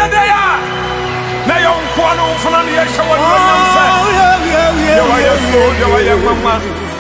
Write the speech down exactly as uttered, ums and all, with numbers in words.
the day. Na yon kwa no funa ne ye hwe won won say. You are your soul, you are your mama.